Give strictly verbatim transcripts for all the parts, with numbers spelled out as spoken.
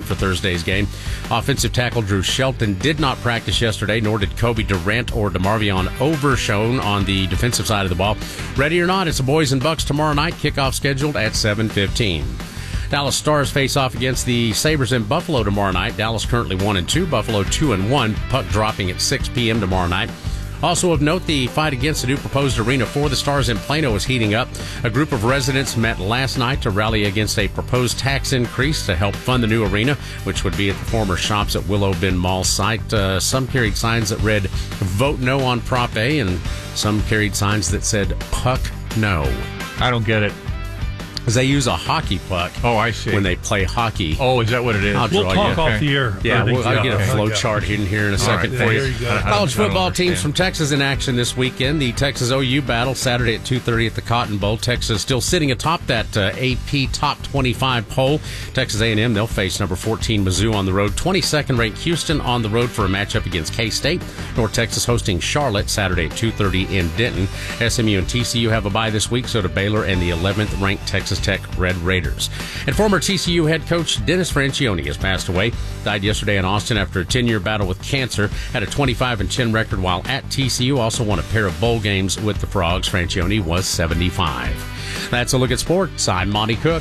for Thursday's game. Offensive tackle Drew Shelton did not practice yesterday, nor did Kobe Durant or DeMarvion Overshone on the defensive side of the ball. Ready or not, it's the Boys and Bucks tomorrow night. Kickoff scheduled at seven fifteen. Dallas Stars face off against the Sabres in Buffalo tomorrow night. Dallas currently one and two, Buffalo two and one. Puck dropping at six p.m. tomorrow night. Also of note, the fight against the new proposed arena for the Stars in Plano is heating up. A group of residents met last night to rally against a proposed tax increase to help fund the new arena, which would be at the former Shops at Willow Bend Mall site. Uh, some carried signs that read, "Vote no on Prop A," and some carried signs that said, "Puck no." I don't get it. Because they use a hockey puck. Oh, I see. When they play hockey. Oh, is that what it is? I'll We'll draw talk you. off Okay. the air. Yeah, we'll, I'll get a Okay. flow chart in here in a second right, for you. there you go. College I don't football teams understand. from Texas in action this weekend. The Texas O U battle Saturday at two thirty at the Cotton Bowl. Texas still sitting atop that uh, A P Top twenty-five poll. Texas A and M, they'll face number fourteen Mizzou on the road. twenty-second ranked Houston on the road for a matchup against K-State. North Texas hosting Charlotte Saturday at two thirty in Denton. S M U and T C U have a bye this week, so do Baylor and the eleventh ranked Texas Tech Red Raiders. And former T C U head coach Dennis Francione has passed away. Died yesterday in Austin after a ten-year battle with cancer. Had a twenty-five and ten record while at T C U. Also won a pair of bowl games with the Frogs. Francione was seventy-five. That's a look at sports. I'm Monty Cook.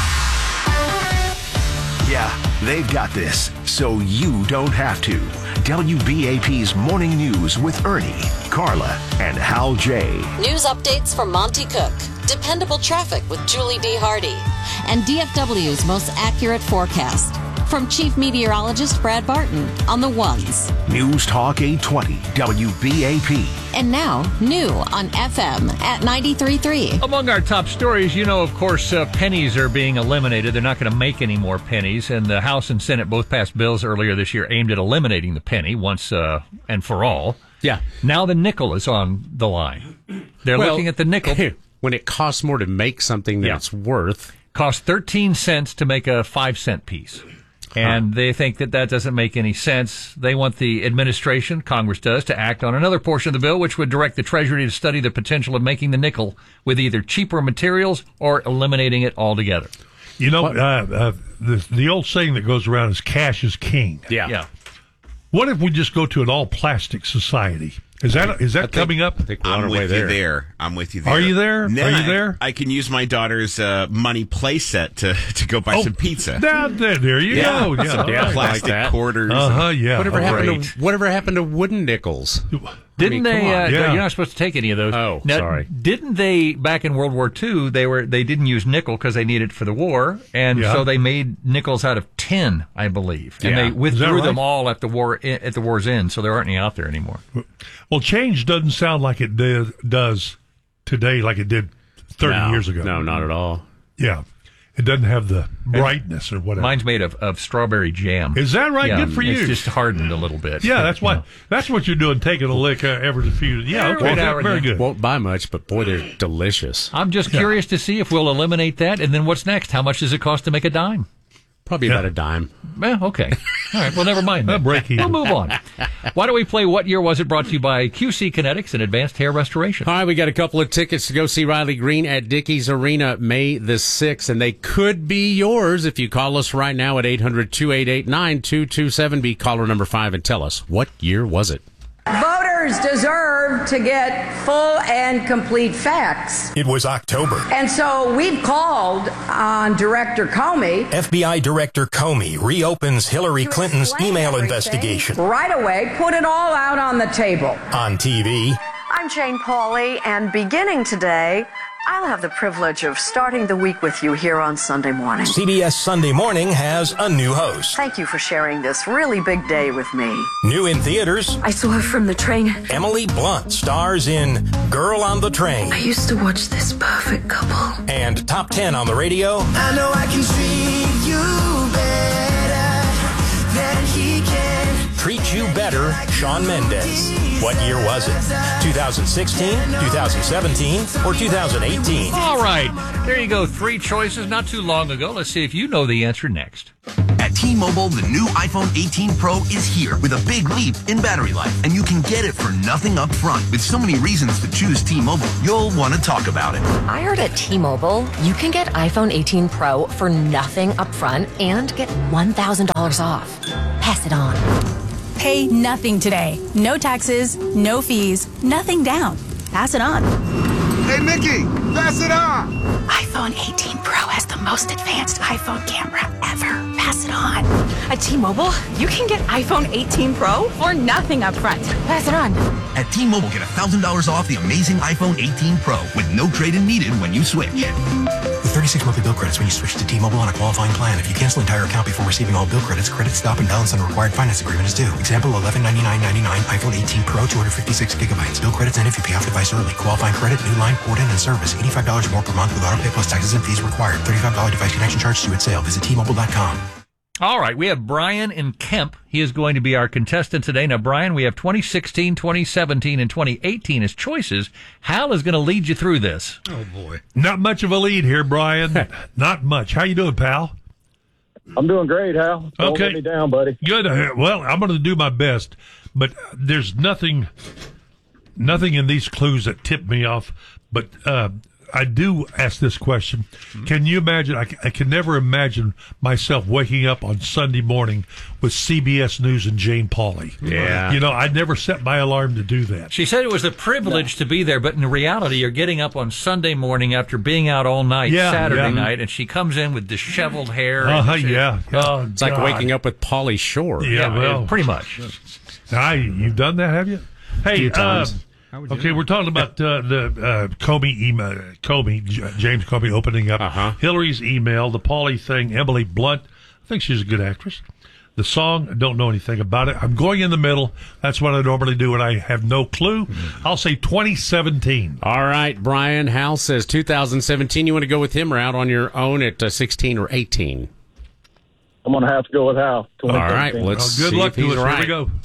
Yeah, they've got this, so you don't have to. W B A P's Morning News with Ernie, Carla, and Hal J. News updates from Monty Cook. Dependable traffic with Julie D. Hardy. And D F W's most accurate forecast. From Chief Meteorologist Brad Barton on the ones. News Talk eight twenty, W B A P. And now, new on F M at ninety-three point three. Among our top stories, you know, of course, uh, pennies are being eliminated. They're not going to make any more pennies. And the House and Senate both passed bills earlier this year aimed at eliminating the penny once uh, and for all. Yeah. Now the nickel is on the line. They're Well, looking at the nickel. When it costs more to make something than Yeah. it's worth. Costs thirteen cents to make a five cent piece. And they think that that doesn't make any sense. They want the administration, Congress does, to act on another portion of the bill, which would direct the Treasury to study the potential of making the nickel with either cheaper materials or eliminating it altogether. You know, uh, uh, the, the old saying that goes around is cash is king. Yeah. Yeah. What if we just go to an all-plastic society? Is that is that think- coming up? I think we're on I'm our with way you there. there. I'm with you there. Are you there? Then Are you I- there? I can use my daughter's uh, money play set to, to go buy some pizza. Now, there, there you yeah, go. Yeah, some all right. plastic like that. quarters. Uh-huh, yeah. Whatever all happened right. to whatever happened to wooden nickels? Didn't I mean, they? come on. Uh, Yeah. You're not supposed to take any of those. Oh, Now, sorry. Didn't they back in World War Two? They were they didn't use nickel because they needed it for the war, and Yeah. so they made nickels out of tin, I believe, and Yeah. they Is withdrew that them right? all at the war at the war's end, so there aren't any out there anymore. Well, change doesn't sound like it did, does today like it did thirty No, years ago. No, not at all. Yeah. It doesn't have the brightness or whatever. Mine's made of, of strawberry jam. Is that right? Yeah, Good for you. It's just hardened a little bit. yeah, that's You what know. that's what you're doing, taking a lick uh, every few. Yeah, okay, right that- now, very yeah. good. Won't buy much, but boy, they're delicious. I'm just curious to see if we'll eliminate that, and then what's next? How much does it cost to make a dime? Probably Yeah. about a dime. Well, okay. All right. Well, never mind. Uh, then. break even. We'll move on. Why don't we play What Year Was It? Brought to you by Q C Kinetics and Advanced Hair Restoration. All right, we got a couple of tickets to go see Riley Green at Dickies Arena May the sixth, and they could be yours if you call us right now at eight hundred, two eight eight, nine two two seven. Be caller number five and tell us, what year was it? Voters deserve to get full and complete facts. It was October. And so we've called on Director Comey F B I Director Comey reopens Hillary to Clinton's explain email everything investigation. right away, put it all out on the table. On T V, I'm Jane Pauley, and beginning today, I'll have the privilege of starting the week with you here on Sunday morning. C B S Sunday Morning has a new host. Thank you for sharing this really big day with me. New in theaters, I saw her from the train. Emily Blunt stars in Girl on the Train. I used to watch this perfect couple. And Top ten on the radio, I know I can treat you better than he can. Treat You Better, Shawn Mendes. What year was it? twenty sixteen, twenty seventeen, or two thousand eighteen? All right. There you go. Three choices not too long ago. Let's see if you know the answer next. At T-Mobile, the new iPhone eighteen Pro is here with a big leap in battery life, and you can get it for nothing up front. With so many reasons to choose T-Mobile, you'll want to talk about it. I heard at T-Mobile, you can get iPhone eighteen Pro for nothing up front and get one thousand dollars off. Pass it on. Pay nothing today. No taxes, no fees, nothing down. Pass it on. Hey, Mickey, pass it on. iPhone eighteen Pro has the most advanced iPhone camera ever. Pass it on. At T-Mobile, you can get iPhone eighteen Pro for nothing up front. Pass it on. At T-Mobile, get one thousand dollars off the amazing iPhone eighteen Pro with no trade-in needed when you switch. With thirty-six monthly bill credits when you switch to T-Mobile on a qualifying plan. If you cancel the entire account before receiving all bill credits, credit stop and balance on a required finance agreement is due. Example, eleven ninety-nine ninety-nine iPhone eighteen Pro, two hundred fifty-six gigabytes. Bill credits end if you pay off device early. Qualifying credit, new line, port in, and service. eighty-five dollars more per month with auto pay plus taxes and fees required. thirty-five dollars device connection charge due at sale. Visit T Mobile dot com. All right, we have Brian in Kemp. He is going to be our contestant today. Now, Brian, we have twenty sixteen, twenty seventeen, and twenty eighteen as choices. Hal is going to lead you through this. Oh, boy. Not much of a lead here, Brian. Not much. How you doing, pal? I'm doing great, Hal. Don't okay. let me down, buddy. Good. Well, I'm going to do my best, but there's nothing, nothing in these clues that tip me off. But uh, I do ask this question. Mm-hmm. Can you imagine? I, I can never imagine myself waking up on Sunday morning with C B S News and Jane Pauley. Yeah. You know, I never set my alarm to do that. She said it was a privilege no. to be there, but in reality, you're getting up on Sunday morning after being out all night, yeah, Saturday yeah. night, and she comes in with disheveled hair. Uh-huh, and yeah. Oh, it's God. like waking up with Pauly Shore. Yeah, yeah well, pretty much. Now, you've done that, have you? Hey, uh, okay, we're talking about uh, the uh, Comey email, Comey, J- James Comey opening up uh-huh. Hillary's email, the Pauley thing, Emily Blunt. I think she's a good actress. The song, I don't know anything about it. I'm going in the middle. That's what I normally do, and I have no clue. I'll say twenty seventeen. All right, Brian. Hal says two thousand seventeen. You want to go with him or out on your own at uh, sixteen or eighteen? I'm going to have to go with Hal. All right, let's well, good see luck if he's to us. right. Here we go.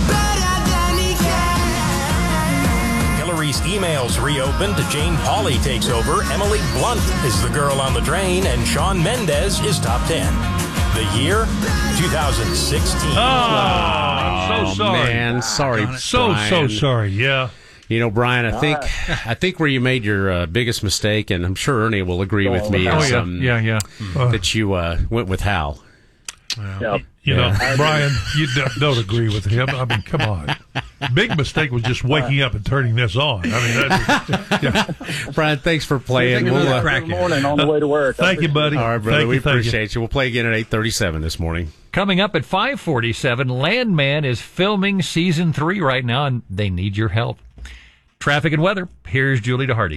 Hillary's emails reopened. Jane Pauley takes over. Emily Blunt is the girl on the train, and Shawn Mendes is top ten. The year, two thousand sixteen. Oh, I'm so sorry. Man, sorry, So, Brian. so sorry. Yeah. You know, Brian, I think right. I think where you made your uh, biggest mistake, and I'm sure Ernie will agree with me, oh, is yeah. um, yeah, yeah. Uh, that you uh, went with Hal. Well, Yep. You Yeah. know, Brian, you don't, don't agree with him. I mean, come on. Big mistake was just waking up and turning this on. I mean, that's, yeah. Brian, thanks for playing. We'll, uh, Good morning on the way to work. Thank you, buddy. all right, brother. Thank we you, thank appreciate you. you. We'll play again at eight thirty-seven this morning. Coming up at five forty-seven, Landman is filming season three right now, and they need your help. Traffic and weather. Here's Julie DeHardy.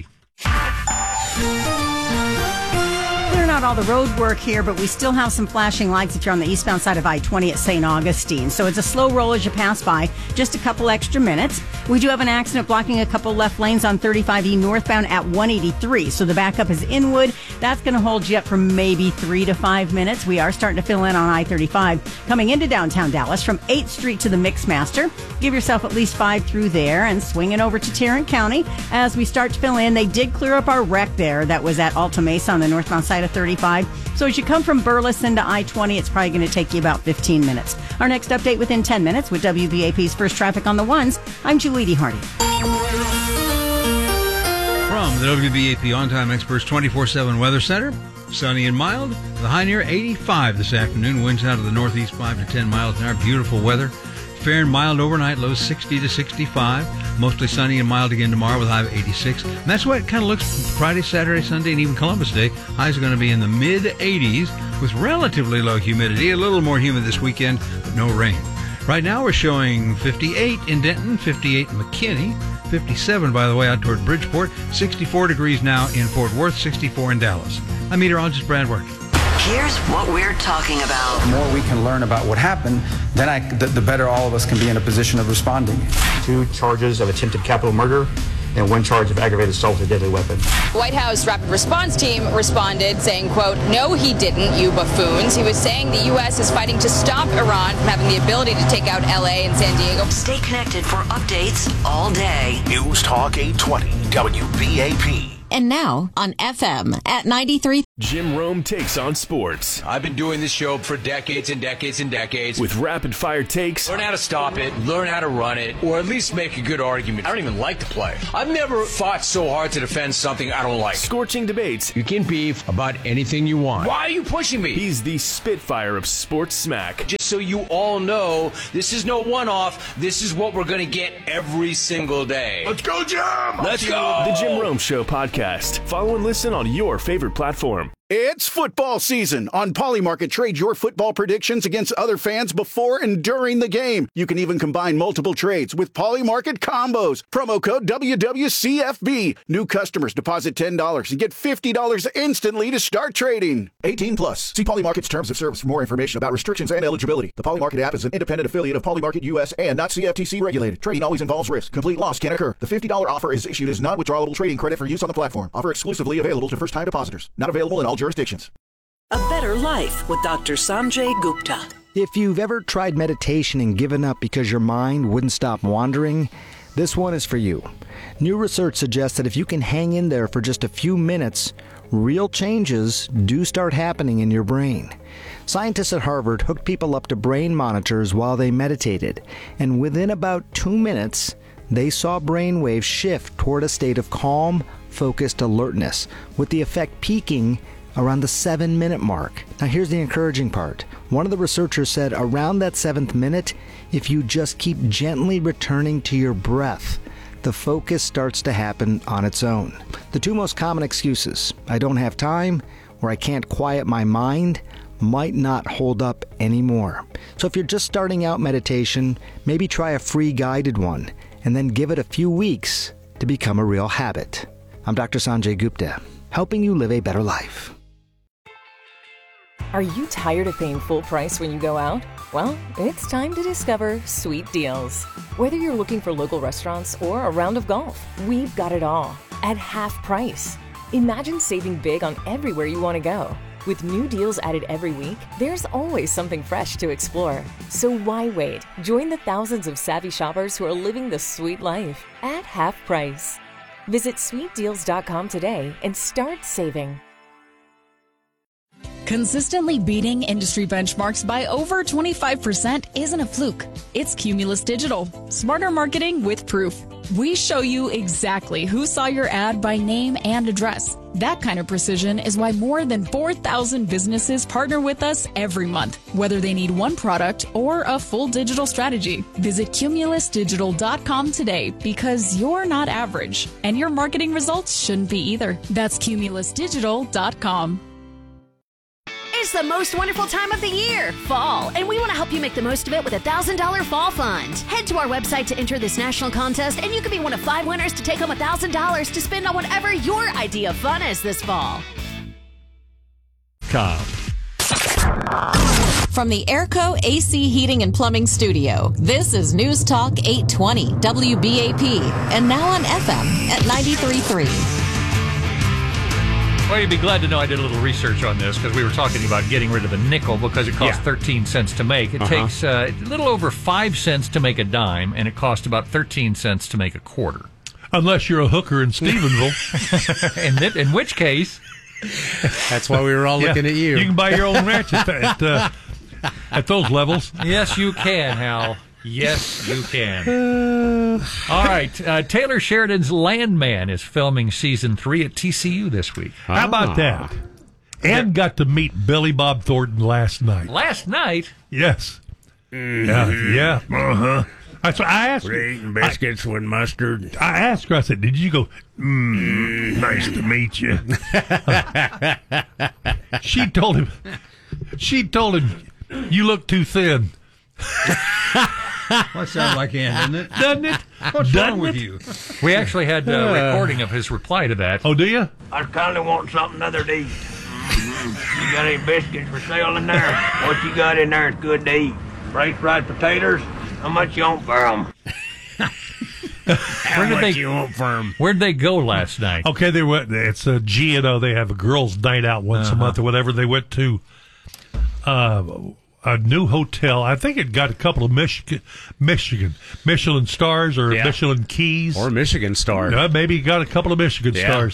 Clearing out all the road work here, but we still have some flashing lights if you're on the eastbound side of I twenty at Saint Augustine. So it's a slow roll as you pass by, just a couple extra minutes. We do have an accident blocking a couple left lanes on thirty-five E northbound at one eighty-three. So the backup is Inwood. That's going to hold you up for maybe three to five minutes. We are starting to fill in on I thirty-five coming into downtown Dallas from eighth Street to the Mixmaster. Give yourself at least five through there and swing it over to Tarrant County. As we start to fill in, they did clear up our wreck there that was at Alta Mesa on the northbound side of thirty-five. So as you come from Burleson to I twenty, it's probably going to take you about fifteen minutes. Our next update within ten minutes with W B A P's First Traffic on the Ones. I'm Julie DeHardy. From the W B A P On-Time Experts twenty-four seven Weather Center, sunny and mild. The high near eighty-five this afternoon. Winds out of the northeast five to ten miles an hour. Beautiful weather. Fair and mild overnight, lows sixty to sixty-five. Mostly sunny and mild again tomorrow with a high of eighty-six. And that's what it kind of looks Friday, Saturday, Sunday, and even Columbus Day. Highs are going to be in the mid eighties with relatively low humidity. A little more humid this weekend, but no rain. Right now we're showing fifty-eight in Denton, fifty-eight in McKinney, fifty-seven, by the way, out toward Bridgeport, sixty-four degrees now in Fort Worth, sixty-four in Dallas. I'm meteorologist Brad Work. Here's what we're talking about. The more we can learn about what happened, then I, the, the better all of us can be in a position of responding. Two charges of attempted capital murder and one charge of aggravated assault with a deadly weapon. White House Rapid Response Team responded saying, quote, "No, he didn't, you buffoons." He was saying the U S is fighting to stop Iran from having the ability to take out L A and San Diego. Stay connected for updates all day. News Talk eight twenty W B A P. And now on F M at ninety-three. Jim Rome takes on sports. I've been doing this show for decades and decades and decades. With rapid-fire takes. Learn how to stop it, learn how to run it, or at least make a good argument. I don't even like the play. I've never fought so hard to defend something I don't like. Scorching debates. You can beef about anything you want. Why are you pushing me? He's the Spitfire of sports smack. Just so you all know, this is no one-off. This is what we're going to get every single day. Let's go, Jim! Let's go! The Jim Rome Show podcast. Follow and listen on your favorite platform. It's football season. On Polymarket, trade your football predictions against other fans before and during the game. You can even combine multiple trades with Polymarket combos. Promo code W W C F B. New customers deposit ten dollars and get fifty dollars instantly to start trading. eighteen plus. See Polymarket's terms of service for more information about restrictions and eligibility. The Polymarket app is an independent affiliate of Polymarket U S and not C F T C regulated. Trading always involves risk. Complete loss can occur. The fifty dollars offer is issued as non-withdrawable trading credit for use on the platform. Offer exclusively available to first-time depositors. Not available in all jurisdictions. A better life with Doctor Sanjay Gupta. If you've ever tried meditation and given up because your mind wouldn't stop wandering, this one is for you. New research suggests that if you can hang in there for just a few minutes, real changes do start happening in your brain. Scientists at Harvard hooked people up to brain monitors while they meditated, and within about two minutes, they saw brain waves shift toward a state of calm, focused alertness, with the effect peaking around the seven minute mark. Now here's the encouraging part. One of the researchers said around that seventh minute, if you just keep gently returning to your breath, the focus starts to happen on its own. The two most common excuses, I don't have time or I can't quiet my mind, might not hold up anymore. So if you're just starting out meditation, maybe try a free guided one and then give it a few weeks to become a real habit. I'm Doctor Sanjay Gupta, helping you live a better life. Are you tired of paying full price when you go out? Well, it's time to discover Sweet Deals. Whether you're looking for local restaurants or a round of golf, we've got it all at half price. Imagine saving big on everywhere you want to go. With new deals added every week, there's always something fresh to explore. So why wait? Join the thousands of savvy shoppers who are living the sweet life at half price. Visit sweet deals dot com today and start saving. Consistently beating industry benchmarks by over twenty-five percent isn't a fluke. It's Cumulus Digital. Smarter marketing with proof. We show you exactly who saw your ad by name and address. That kind of precision is why more than four thousand businesses partner with us every month, whether they need one product or a full digital strategy. Visit cumulus digital dot com today because you're not average, and your marketing results shouldn't be either. That's cumulus digital dot com. It's the most wonderful time of the year, fall, and we want to help you make the most of it with a one thousand dollars Fall Fund. Head to our website to enter this national contest, and you can be one of five winners to take home one thousand dollars to spend on whatever your idea of fun is this fall. Come. From the Airco A C Heating and Plumbing Studio, this is News Talk eight twenty W B A P, and now on F M at ninety-three point three. Well, you'd be glad to know I did a little research on this because we were talking about getting rid of the nickel because it costs yeah. thirteen cents to make. It uh-huh. takes uh, a little over five cents to make a dime, and it costs about thirteen cents to make a quarter. Unless you're a hooker in Stephenville. in, th- in which case... That's why we were all looking yeah, at you. You can buy your own ranch at, at, uh, at those levels. Yes, you can, Hal. Yes, you can. All right. Uh, Taylor Sheridan's Landman is filming season three at T C U this week. How ah. about that? And got to meet Billy Bob Thornton last night. Last night? Yes. Mm-hmm. Yeah. Yeah. Uh-huh. I, so I asked her. Eating biscuits I, with mustard. I asked her, I said, did you go, mm, nice to meet you? uh, she told him, she told him, you look too thin. That sounds like Ann, doesn't it? Doesn't it? What's doesn't wrong with it? you? We actually had a uh, recording of his reply to that. Oh, do you? I kind of want something other to eat. Mm-hmm. You got any biscuits for sale in there? What you got in there is good to eat. French fried potatoes? How much you want for them? How Where did much they, you want for them? Where'd they go last night? Okay, they went. It's a G and O. They have a girls' night out once uh-huh. a month or whatever. They went to uh, a new hotel. I think it got a couple of Michigan, Michigan, Michelin stars or yeah. Michelin keys or Michigan stars. Uh, maybe got a couple of Michigan yeah. stars.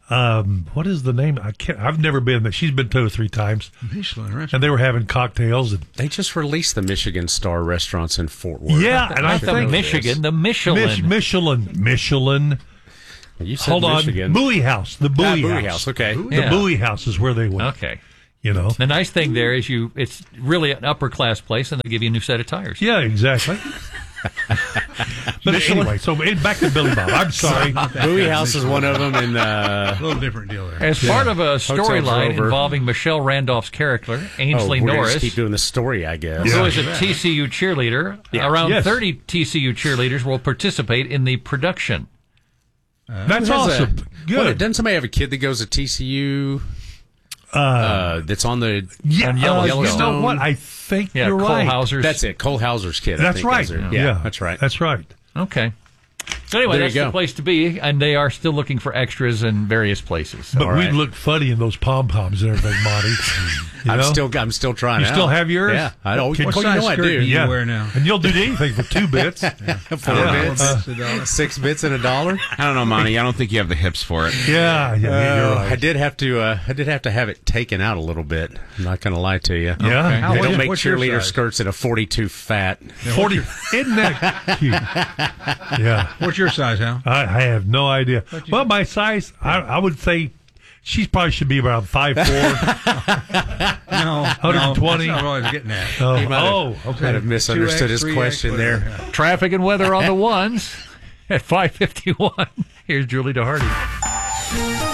Um, what is the name? I can't. I've never been there. She's been two or three times. Michelin restaurant. And they were having cocktails. And they just released the Michigan Star restaurants in Fort Worth. Yeah, and I the think Michigan, the Michelin, Mich- Michelin, Michelin. You said Hold Michigan. on, Bowie House. The Bowie, ah, Bowie House. House. Okay, the yeah. Bowie House is where they went. Okay. You know, the nice thing there is you. It's really an upper class place, and they give you a new set of tires. Yeah, exactly. But anyway, so back to Billy Bob. I'm sorry. Bowie House is one of them, and uh, a little different deal there. As part of a storyline Rover. involving Michelle Randolph's character, Ainsley oh, we're Norris, gonna keep doing the story, I guess. who Yeah. is a T C U cheerleader. Yeah. Around Yes. thirty T C U cheerleaders will participate in the production. That's Who has awesome. a- Good. What, doesn't somebody have a kid that goes to T C U? uh, Uh, that's on the yeah, on uh, Yellowstone. you know what? I think Yeah, you're Cole right. Hauser's. That's it. Cole Hauser's kid. I That's think, right. is there. Yeah, Yeah, that's right. That's right. Okay. So anyway, There you that's go. the place to be, and they are still looking for extras in various places. So. But All we right. look funny in those pom poms and everything, Monty. You I'm know? still, I'm still trying. You out. still have yours? Yeah, I don't. Can- Well, What you size know I skirt do. do you Yeah. wear now? And you'll do anything for two bits. Four Yeah. bits, Uh, six bits, and a dollar. I don't know, Monty. I don't think you have the hips for it. Yeah, yeah, yeah, you're Uh, right. I did have to. Uh, I did have to have it taken out a little bit. I'm not going to lie to you. Yeah. Okay. How- They what- don't make what's your cheerleader size? skirts at a forty-two fat. forty. Isn't that cute? Yeah. What's your size, Hal? I, I have no idea. Well, my size, I, I would say she probably should be around five foot four. No, one twenty. No, that's not what I was getting at. Oh, He might have- oh, Might okay. have misunderstood two X, his three X, question whatever, there. yeah. Traffic and weather on the ones at five fifty-one. Here's Julie DeHardy.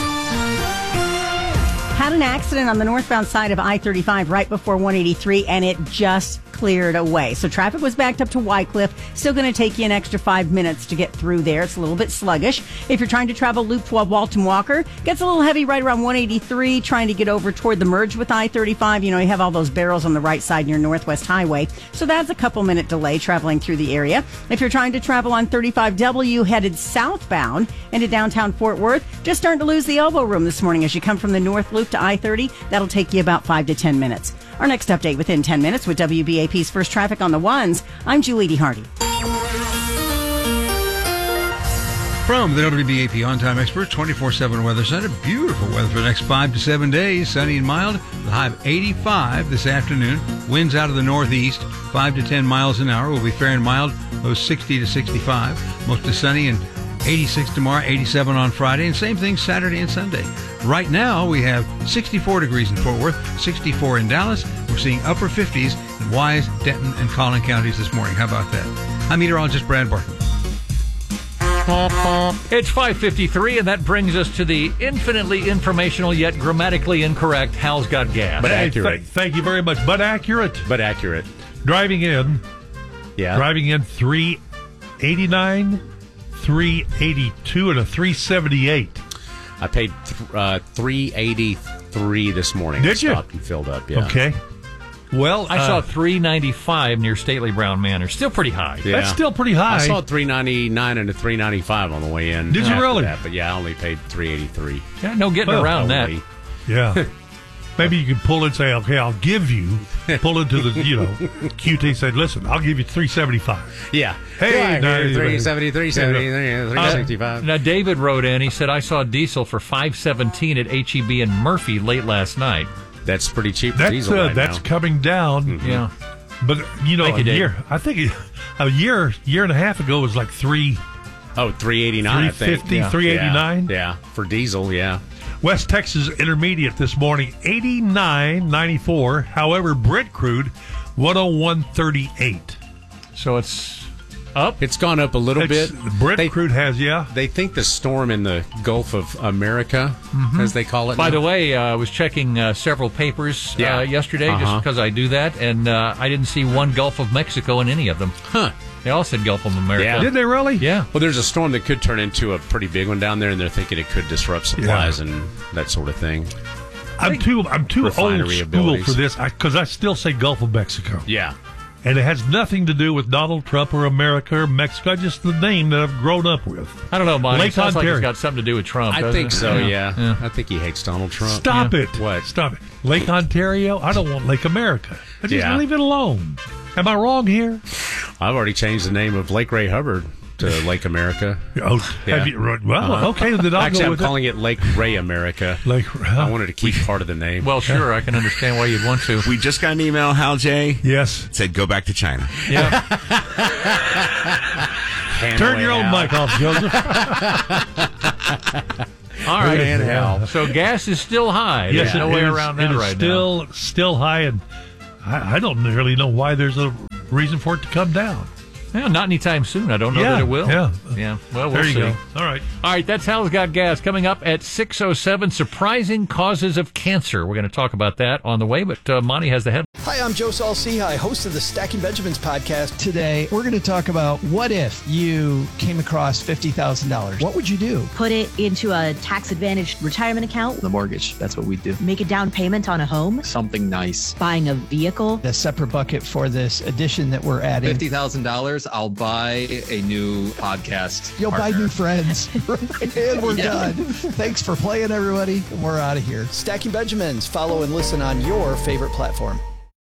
Had an accident on the northbound side of I thirty-five right before one eighty-three, and it just cleared away. So traffic was backed up to Wycliffe. Still going to take you an extra five minutes to get through there. It's a little bit sluggish. If you're trying to travel Loop twelve Walton Walker, gets a little heavy right around one eighty-three, trying to get over toward the merge with I thirty-five. You know, you have all those barrels on the right side near Northwest Highway. So that's a couple minute delay traveling through the area. If you're trying to travel on thirty-five W headed southbound into downtown Fort Worth, just starting to lose the elbow room this morning as you come from the North Loop to I thirty. That'll take you about five to ten minutes. Our next update within ten minutes with W B A P's First Traffic on the Ones. I'm Julie DeHardy. From the W B A P On Time Experts twenty-four seven Weather Center, beautiful weather for the next five to seven days. Sunny and mild. The high of eighty-five this afternoon. Winds out of the northeast, five to ten miles an hour. Will be fair and mild, those sixty to sixty-five. Mostly sunny and eighty-six tomorrow, eighty-seven on Friday, and same thing Saturday and Sunday. Right now, we have sixty-four degrees in Fort Worth, sixty-four in Dallas. We're seeing upper fifties in Wise, Denton, and Collin counties this morning. How about that? I'm meteorologist Brad Barton. It's five fifty-three, and that brings us to the infinitely informational yet grammatically incorrect Hal's Got Gas. But Hey, accurate. th- thank you very much. But accurate. But accurate. Driving in, Yeah. driving in three eighty-nine, three eighty-two, and a three seventy-eight. I paid th- uh, three eighty-three this morning. Did I you? Stopped and filled up. Yeah. Okay. Well, I uh, saw three ninety-five near Stately Brown Manor. Still pretty high. Yeah. that's still pretty high. I saw three ninety-nine and a three ninety-five on the way in. Did you after really? That, but yeah, I only paid three eighty-three. Yeah, no getting Well, around that. Only. Yeah. Maybe you could pull and say, okay, I'll give you, pull into the, you know, Q T said, listen, I'll give you three seventy-five. Yeah. Hey, no, three seventy, three seventy, Yeah. three sixty-five. Now, David wrote in, he said, I saw diesel for five seventeen at H E B in Murphy late last night. That's pretty cheap for That's, diesel uh, right that's now. coming down. Mhm. Yeah. But, you know, Thank a you, Dave. year, I think it, a year, year and a half ago was like three, Oh, three eighty-nine, I think. three fifty, Yeah. three eighty-nine. Yeah. yeah, for diesel, yeah. West Texas Intermediate this morning, eighty-nine ninety-four. However, Brent crude, one oh one thirty-eight. So it's up? It's gone up a little It's- bit. Brent They- crude has, yeah. They think the storm in the Gulf of America, as they call it By now. the way, uh, I was checking uh, several papers Yeah. uh, yesterday Uh-huh. just because I do that, and uh, I didn't see one Gulf of Mexico in any of them. Huh. They all said Gulf of America. Yeah. Did they really? Yeah. Well, there's a storm that could turn into a pretty big one down there, and they're thinking it could disrupt supplies and that sort of thing. I'm too, I'm too old Refinery school abilities. for this because I, still say Gulf of Mexico. Yeah. And it has nothing to do with Donald Trump or America or Mexico. Just the name that I've grown up with. I don't know, Mike. Lake It sounds Ontario. like it's got something to do with Trump. I doesn't think it? so, yeah. yeah. I think he hates Donald Trump. Stop Yeah. it. What? Stop it. Lake Ontario? I don't want Lake America. I just Yeah. leave it alone. Am I wrong here? I've already changed the name of Lake Ray Hubbard. to Lake America. Oh, have you, well, Uh-huh. okay, then I'll Actually, go I'm with calling it. it Lake Ray America. Lake. I wanted to keep part of the name. Well, sure, I can understand why you'd want to. We just got an email, Hal J. Yes. It said, go back to China. Yeah. Turn your own Hal. mic off, Joseph. All right. And Hal. So gas is still high. Yes, There's no it way is- around it that is right still, now. Still high, and I, I don't really know why there's a reason for it to come down. Yeah, not anytime soon. I don't know Yeah, that it will. yeah. Yeah. Well, we'll There you see. go. All right. All right, that's Hal's Got Gas. Coming up at six oh seven, surprising causes of cancer. We're going to talk about that on the way, but uh, Monty has the head. Hi, I'm Joe Saul-Sehy, host of the Stacking Benjamins podcast. Today, we're going to talk about what if you came across fifty thousand dollars? What would you do? Put it into a tax-advantaged retirement account. The mortgage. That's what we do. Make a down payment on a home. Something nice. Buying a vehicle. A separate bucket for this addition that we're adding. fifty thousand dollars, I'll buy a new podcast. You'll partner. buy new friends. And we're Yeah. done. Thanks for playing, everybody. And we're out of here. Stacking Benjamins. Follow and listen on your favorite platform.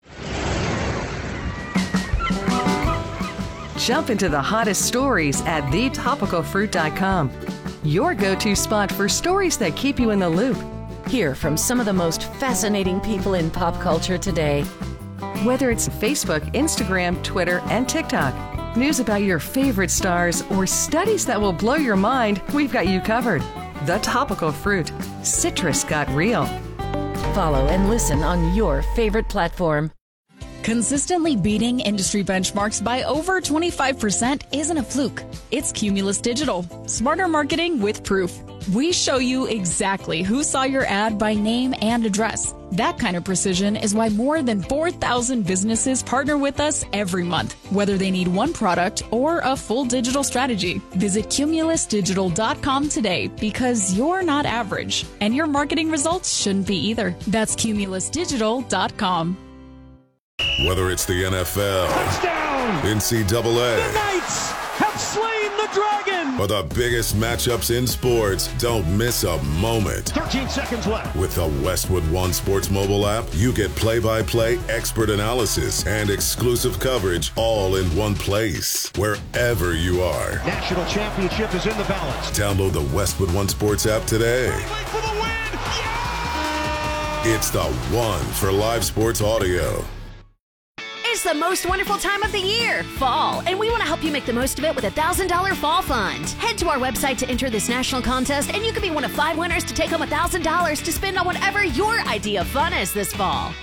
Jump into the hottest stories at the topical fruit dot com. Your go-to spot for stories that keep you in the loop. Hear from some of the most fascinating people in pop culture today. Whether it's Facebook, Instagram, Twitter, and TikTok, news about your favorite stars, or studies that will blow your mind, we've got you covered. The Topical Fruit. Citrus got real. Follow and listen on your favorite platform. Consistently beating industry benchmarks by over twenty-five percent isn't a fluke. It's Cumulus Digital. Smarter marketing with proof. We show you exactly who saw your ad by name and address. That kind of precision is why more than four thousand businesses partner with us every month, whether they need one product or a full digital strategy. Visit cumulus digital dot com today because you're not average, and your marketing results shouldn't be either. That's cumulus digital dot com. Whether it's the N F L, Touchdown! N C double A, The Knights have slain the dragon! or the biggest matchups in sports, don't miss a moment. thirteen seconds left. With the Westwood One Sports mobile app, you get play-by-play expert analysis and exclusive coverage all in one place, wherever you are. National championship is in the balance. Download the Westwood One Sports app today. For the win! It's the one for live sports audio. It's the most wonderful time of the year, fall, and we want to help you make the most of it with a one thousand dollars fall fund. Head to our website to enter this national contest, and you could be one of five winners to take home one thousand dollars to spend on whatever your idea of fun is this fall.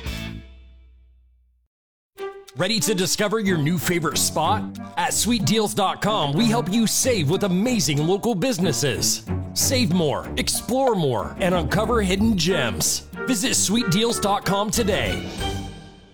Ready to discover your new favorite spot? At sweet deals dot com, we help you save with amazing local businesses. Save more, explore more, and uncover hidden gems. Visit sweet deals dot com today.